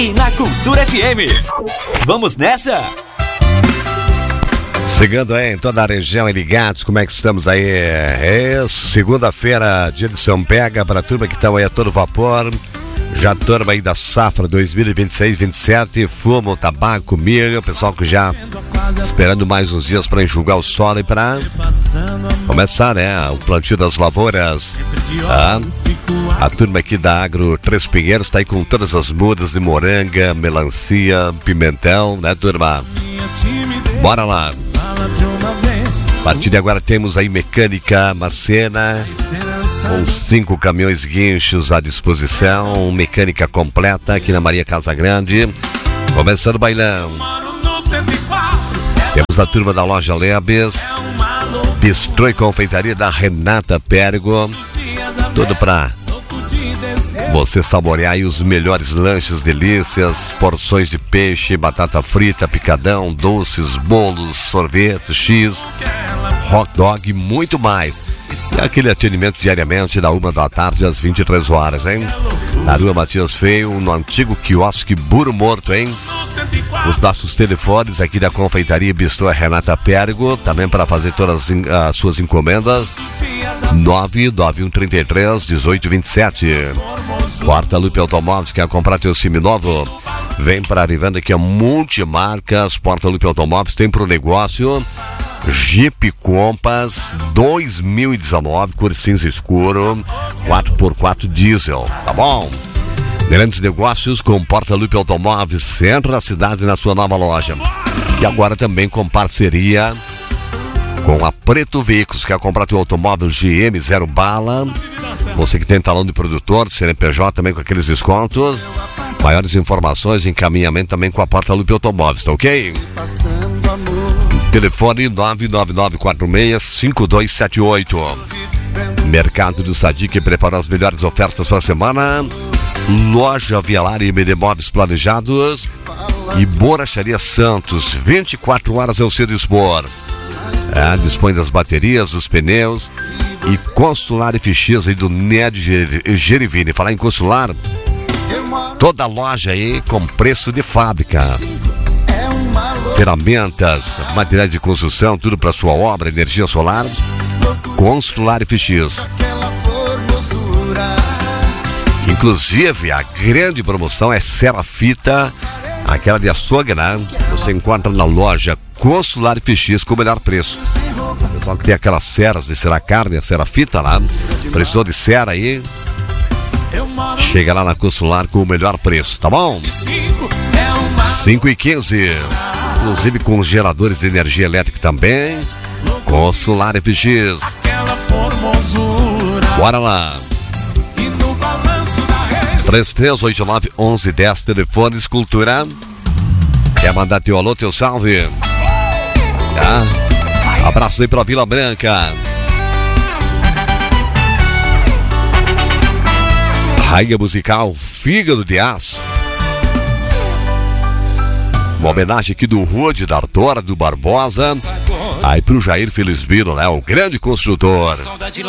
E na Cultura FM. Vamos nessa? Chegando aí em toda a região e ligados, como é que estamos aí? Segunda-feira, dia de São Pega, para a turma que está aí a todo vapor. Já turma aí da safra 2026-27, fumo, tabaco, milho, pessoal que já esperando mais uns dias para enxugar o solo e para começar, né, o plantio das lavouras. A turma aqui da Agro Três Pinheiros está aí com todas as mudas de moranga, melancia, pimentão, né, turma? Bora lá! A partir de agora temos aí mecânica Marcena, com 5 caminhões guinchos à disposição, mecânica completa aqui na Maria Casa Grande, começando o bailão. Temos a turma da loja Lebes, bistrô e confeitaria da Renata Pérego, tudo pra você saborear aí os melhores lanches, delícias, porções de peixe, batata frita, picadão, doces, bolos, sorvete, X, hot dog e muito mais. E aquele atendimento diariamente da 1 da tarde às 23 horas, hein? Na Rua Matias Feio, no antigo quiosque Burro Morto, hein? Os nossos telefones aqui da confeitaria Bistrô Renata Pérego, também para fazer todas as suas encomendas. 99133-1827. Porta Lupe Automóveis, quer comprar teu seminovo? Vem para a revenda que é multimarcas. Porta Lupe Automóveis tem pro negócio Jeep Compass 2019, cor cinza escuro, 4x4 diesel, tá bom? Grandes negócios com Porta Lupe Automóveis, centro da cidade na sua nova loja. E agora também com parceria com a Preto Veículos, quer comprar teu automóvel GM 0 bala. Você que tem talão de produtor, CNPJ também com aqueles descontos. Maiores informações, encaminhamento também com a Porta Lupe Automóveis, tá ok? Telefone 99946-5278. Mercado do Sadiq preparou as melhores ofertas para a semana. Loja Vielar e MD Móveis Planejados. E Borracharia Santos, 24 horas ao seu dispor. Dispõe das baterias, dos pneus. E Consular FX aí do Ned Gerivini. Falar em Consular, toda loja aí com preço de fábrica. Ferramentas, materiais de construção, tudo para sua obra, energia solar. Consular FX. Inclusive, a grande promoção é Serafita, aquela de açougue, né? Você encontra na loja Consular FX com o melhor preço. O pessoal que tem aquelas ceras de cera carne, a Serafita lá, precisou de cera aí, chega lá na Consular com o melhor preço, tá bom? 5h15. Inclusive com geradores de energia elétrica também. Consular FX. Bora lá. 3389-1110, telefones Cultura. Quer mandar teu alô, teu salve? Tá? Abraço aí pra Vila Branca. Rainha musical Fígado de Aço. Uma homenagem aqui do Rude, da Artora, do Barbosa. Aí pro Jair Felizbino, né? O grande construtor.